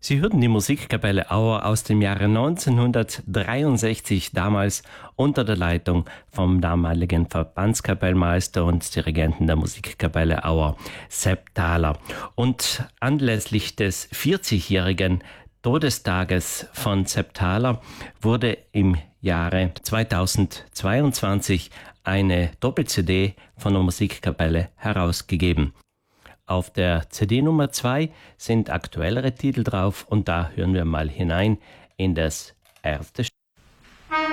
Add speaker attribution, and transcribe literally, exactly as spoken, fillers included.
Speaker 1: Sie hörten die Musikkapelle Auer aus dem Jahre neunzehnhundertdreiundsechzig, damals unter der Leitung vom damaligen Verbandskapellmeister und Dirigenten der Musikkapelle Auer, Sepp Thaler. Und anlässlich des vierzigjährigen Todestages von Sepp Thaler wurde im Jahre zweitausendzweiundzwanzig eine Doppel-C D von der Musikkapelle herausgegeben. Auf der C D Nummer zwei sind aktuellere Titel drauf und da hören wir mal hinein in das erste